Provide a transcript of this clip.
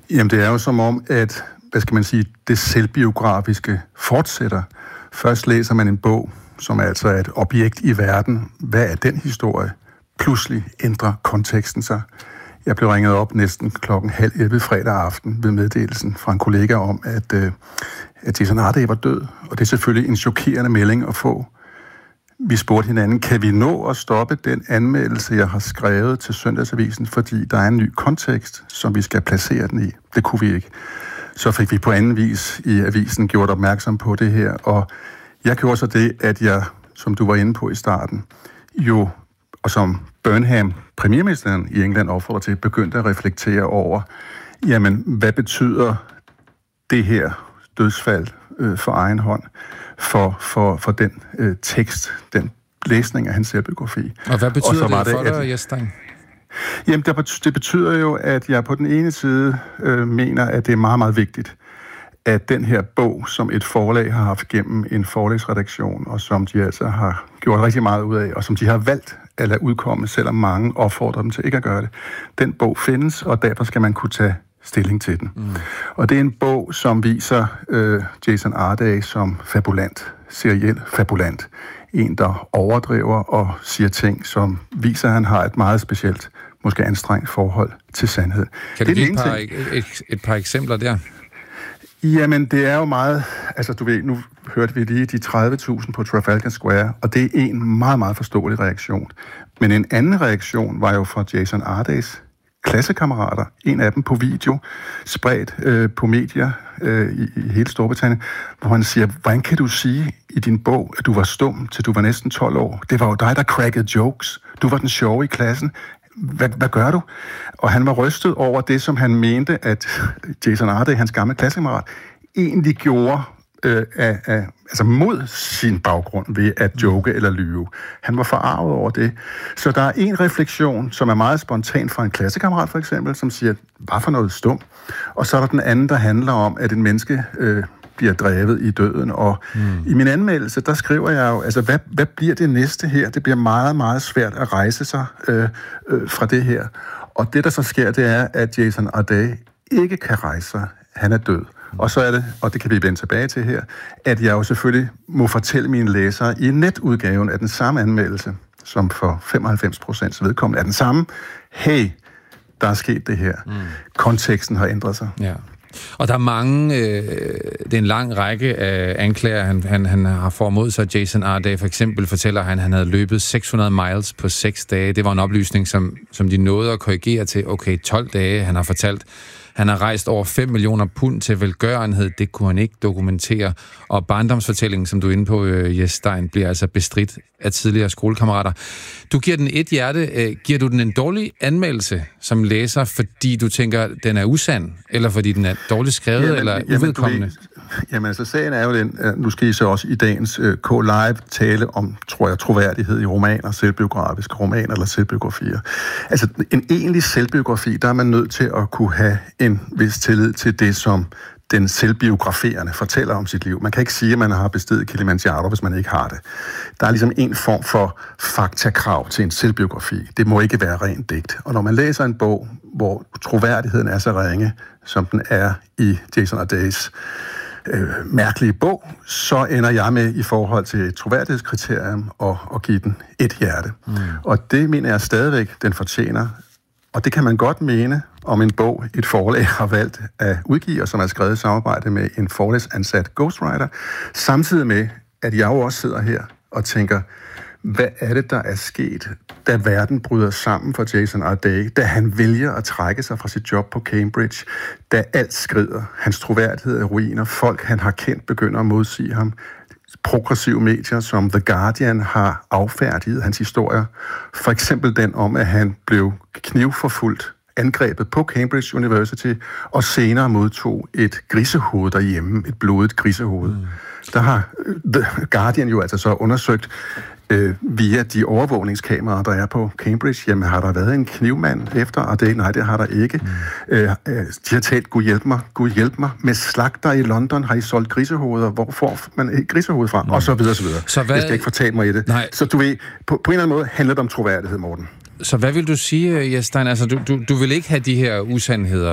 Jamen, det er jo som om, at, det selvbiografiske fortsætter. Først læser man en bog, som altså er et objekt i verden. Hvad er den historie? Pludselig ændrer konteksten sig. Jeg blev ringet op næsten 10:30 fredag aften ved meddelelsen fra en kollega om, at Jason Arday var død. Og det er selvfølgelig en chokerende melding at få. Vi spurgte hinanden, kan vi nå at stoppe den anmeldelse, jeg har skrevet til Søndagsavisen, fordi der er en ny kontekst, som vi skal placere den i. Det kunne vi ikke. Så fik vi på anden vis i avisen gjort opmærksom på det her, og jeg gjorde så det, at jeg, som du var inde på i starten, jo, og som Burnham, premierministeren i England, opfordrer til, begyndte at reflektere over, jamen, hvad betyder det her dødsfald for egen hånd for den tekst, den læsning af hans selvbiografi. Og hvad betyder det for dig, Jes? Jamen, det betyder jo, at jeg på den ene side mener, at det er meget, meget vigtigt, at den her bog, som et forlag har haft gennem en forlagsredaktion, og som de altså har gjort rigtig meget ud af, og som de har valgt at lade udkomme, selvom mange opfordrer dem til ikke at gøre det, den bog findes, og derfor skal man kunne tage stilling til den. Og det er en bog, som viser Jason Arday som fabulant, seriel fabulant. En, der overdriver og siger ting, som viser, at han har et meget specielt, måske anstrengt forhold til sandhed. Kan du give et par eksempler der? Jamen, det er jo meget... Altså, du ved, nu hørte vi lige de 30.000 på Trafalgar Square, og det er en meget, meget forståelig reaktion. Men en anden reaktion var jo fra Jason Ardays klassekammerater, en af dem på video, spredt på medier i hele Storbritannien, hvor han siger, hvordan kan du sige i din bog, at du var stum, til du var næsten 12 år? Det var jo dig, der crackede jokes. Du var den sjove i klassen. Hvad gør du? Og han var rystet over det, som han mente, at Jason Arday, hans gamle klassekammerat, egentlig gjorde altså mod sin baggrund ved at joke eller lyve. Han var forarvet over det. Så der er en refleksion, som er meget spontan fra en klassekammerat for eksempel, som siger, hvad for noget stum? Og så er der den anden, der handler om, at en menneske bliver drevet i døden. Og i min anmeldelse, der skriver jeg jo, altså hvad bliver det næste her? Det bliver meget, meget svært at rejse sig fra det her. Og det, der så sker, det er, at Jason Arday ikke kan rejse sig. Han er død. Og så er det, og det kan vi vende tilbage til her, at jeg jo selvfølgelig må fortælle mine læsere i netudgaven af den samme anmeldelse, som for 95% vedkommende er den samme. Hey, der er sket det her. Konteksten har ændret sig. Ja. Og der er mange, det er en lang række af anklager, han har fået mod sig. Jason Arday for eksempel fortæller, at han havde løbet 600 miles på 6 dage. Det var en oplysning, som de nåede at korrigere til, okay, 12 dage, han har fortalt. Han har rejst over 5 millioner pund til velgørenhed. Det kunne han ikke dokumentere. Og barndomsfortællingen, som du er inde på, Jes Stein, bliver altså bestridt af tidligere skolekammerater. Du giver den et hjerte. Giver du den en dårlig anmeldelse som læser, fordi du tænker, den er usand? Eller fordi den er dårligt skrevet eller uvedkommende? Jamen, altså sagen er jo den, nu skal I så også i dagens K-Live tale om, tror jeg, troværdighed i romaner, selvbiografiske romaner eller selvbiografier. Altså, en egentlig selvbiografi, der er man nødt til at kunne have en vis tillid til det, som den selvbiograferende fortæller om sit liv. Man kan ikke sige, at man har besteget Kilimanjaro, hvis man ikke har det. Der er ligesom en form for faktakrav til en selvbiografi. Det må ikke være rent digt. Og når man læser en bog, hvor troværdigheden er så ringe, som den er i Jason Ardays mærkelige bog, så ender jeg med i forhold til et troværdighedskriterium at give den et hjerte. Og det mener jeg stadigvæk, den fortjener. Og det kan man godt mene om en bog, et forlag har valgt at udgive, og som er skrevet i samarbejde med en forlagsansat ghostwriter, samtidig med, at jeg jo også sidder her og tænker, hvad er det, der er sket, da verden bryder sammen for Jason Arday, da han vælger at trække sig fra sit job på Cambridge, da alt skrider, hans troværdighed er ruiner, folk han har kendt begynder at modsige ham, progressive medier som The Guardian har affærdiget hans historier. For eksempel den om, at han blev knivforfulgt, angrebet på Cambridge University, og senere modtog et grisehoved derhjemme, et blodigt grisehoved. Der har The Guardian jo altså så undersøgt via de overvågningskameraer, der er på Cambridge. Jamen, har der været en knivmand efter? Og nej, det har der ikke. De har talt, Gud hjælp mig. Med slagter i London har I solgt grisehoveder. Hvor får man et grisehoved fra? Og så videre, så videre. Jeg skal ikke fortælle mig i det. Nej. Så du ved, på en eller anden måde handler det om troværdighed, Morten. Så hvad vil du sige, Jes Stein? Altså, du vil ikke have de her usandheder